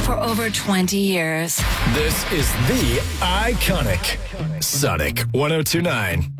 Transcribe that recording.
for over 20 years. This is the iconic Sonic 1029.